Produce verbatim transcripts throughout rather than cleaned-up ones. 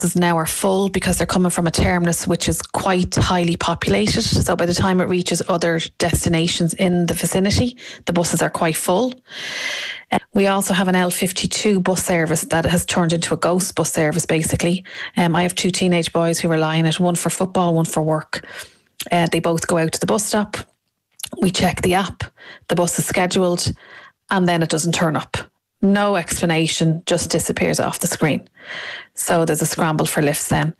now are full because they're coming from a terminus which is quite highly populated. So by the time it reaches other destinations in the vicinity, the buses are quite full. Uh, we also have an L fifty-two bus service that has turned into a ghost bus service, basically. Um, I have two teenage boys who rely on it, one for football, one for work. Uh, they both go out to the bus stop. We check the app, the bus is scheduled, and then it doesn't turn up. No explanation, just disappears off the screen. So there's a scramble for lifts then.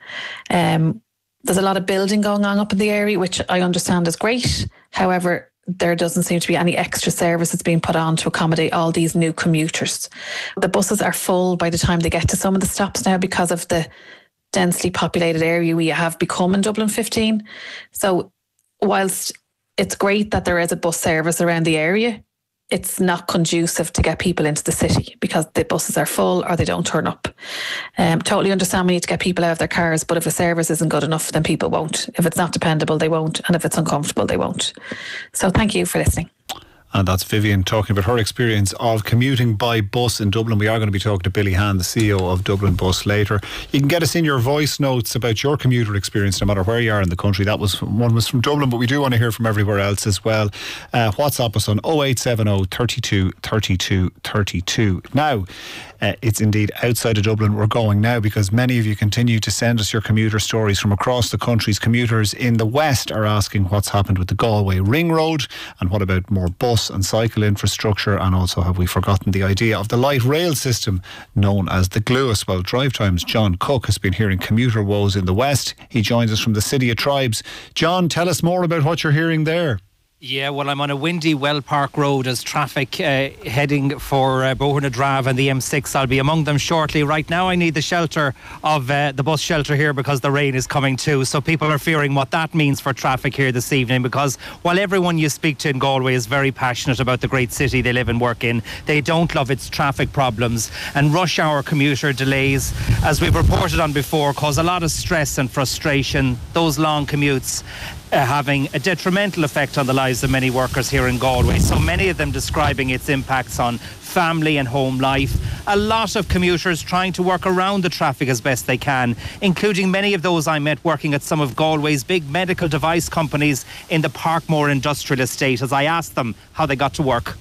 Um, there's a lot of building going on up in the area, which I understand is great. However, there doesn't seem to be any extra services being put on to accommodate all these new commuters. The buses are full by the time they get to some of the stops now because of the densely populated area we have become in Dublin fifteen. So whilst it's great that there is a bus service around the area, it's not conducive to get people into the city because the buses are full or they don't turn up. Um, totally understand we need to get people out of their cars, but if a service isn't good enough, then people won't. If it's not dependable, they won't. And if it's uncomfortable, they won't. So thank you for listening. And that's Vivian talking about her experience of commuting by bus in Dublin. We are going to be talking to Billy Hann, the C E O of Dublin Bus, later. You can get us in your voice notes about your commuter experience, no matter where you are in the country. That was one was from Dublin, but we do want to hear from everywhere else as well. Uh, WhatsApp us on oh eight seven oh, thirty-two, thirty-two, thirty-two. Now, Uh, it's indeed outside of Dublin we're going now, because many of you continue to send us your commuter stories from across the country's commuters in the west are asking what's happened with the Galway Ring Road and what about more bus and cycle infrastructure, and also have we forgotten the idea of the light rail system known as the Gluas. Well, Drive Time's John Cook has been hearing commuter woes in the west. He joins us from the City of Tribes. John, tell us more about what you're hearing there. Yeah, well, I'm on a windy Well Park Road as traffic uh, heading for uh, Bohernadrave and the M six. I'll be among them shortly. Right now I need the shelter of uh, the bus shelter here because the rain is coming too. So people are fearing what that means for traffic here this evening, because while everyone you speak to in Galway is very passionate about the great city they live and work in, they don't love its traffic problems. And rush hour commuter delays, as we've reported on before, cause a lot of stress and frustration. Those long commutes Uh, having a detrimental effect on the lives of many workers here in Galway. So many of them describing its impacts on family and home life. A lot of commuters trying to work around the traffic as best they can, including many of those I met working at some of Galway's big medical device companies in the Parkmore Industrial Estate, as I asked them how they got to work.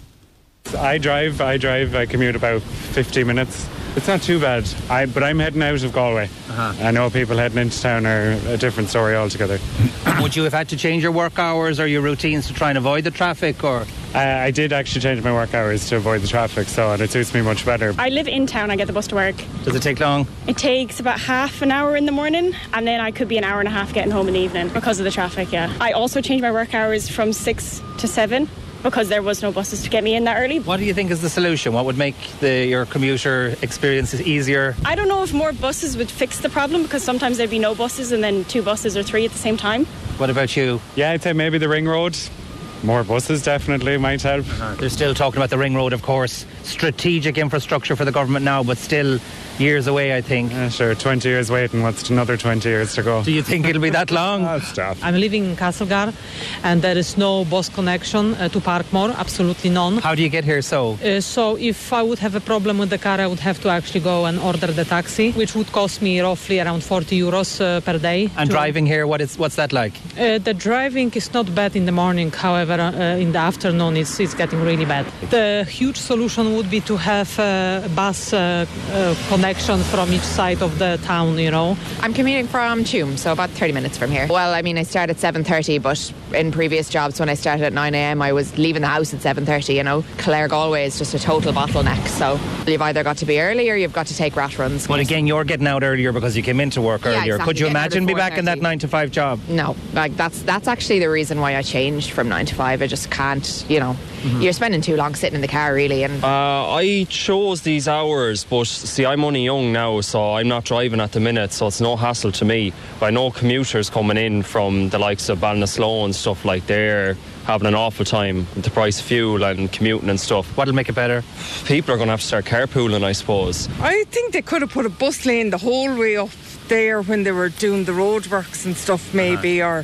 I drive, I drive, I commute about fifty minutes. It's not too bad, I, but I'm heading out of Galway. Uh-huh. I know people heading into town are a different story altogether. Would you have had to change your work hours or your routines to try and avoid the traffic? Or uh, I did actually change my work hours to avoid the traffic, so it suits me much better. I live in town, I get the bus to work. Does it take long? It takes about half an hour in the morning, and then I could be an hour and a half getting home in the evening because of the traffic, yeah. I also changed my work hours from six to seven. Because there was no buses to get me in that early. What do you think is the solution? What would make the, your commuter experiences easier? I don't know if more buses would fix the problem, because sometimes there'd be no buses and then two buses or three at the same time. What about you? Yeah, I'd say maybe the Ring Road. More buses definitely might help. Uh-huh. They're still talking about the Ring Road, of course. Strategic infrastructure for the government now, but still years away, I think. Yeah, sure, twenty years waiting. What's another twenty years to go? Do you think it'll be that long? Oh, stop. I'm living in Castlegar, and there is no bus connection uh, to Parkmore, absolutely none. How do you get here so? Uh, so if I would have a problem with the car, I would have to actually go and order the taxi, which would cost me roughly around forty euros uh, per day. And driving here, what is what's that like? Uh, the driving is not bad in the morning, however, uh, in the afternoon it's, it's getting really bad. The huge solution would be to have a bus uh, uh, connection from each side of the town, you know. I'm commuting from Tuam, so about thirty minutes from here. Well, I mean, I start at seven thirty, but in previous jobs when I started at nine a.m. I was leaving the house at seven thirty, you know. Clare Galway is just a total bottleneck, so you've either got to be early or you've got to take rat runs. Well, again, you're getting out earlier because you came into work yeah, earlier. Exactly. Could you Getting imagine be back in that nine to five job? No, like that's that's actually the reason why I changed from nine to five. I just can't, you know. Mm-hmm. You're spending too long sitting in the car, really. And uh, I chose these hours, but see, I'm only young now, so I'm not driving at the minute, so it's no hassle to me. But I know commuters coming in from the likes of Ballinasloe and stuff like they're having an awful time with the price of fuel and commuting and stuff. What'll make it better? People are going to have to start carpooling, I suppose. I think they could have put a bus lane the whole way up there when they were doing the roadworks and stuff, maybe, uh-huh. or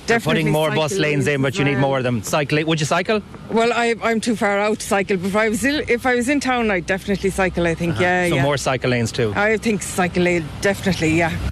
They're putting more bus lanes in, but you need more of them. Cycle? Would you cycle? Well, I, I'm too far out to cycle, but if I was in, if I was in town, I'd definitely cycle. I think, uh-huh. yeah, so yeah. more cycle lanes too. I think cycle lane, definitely, yeah.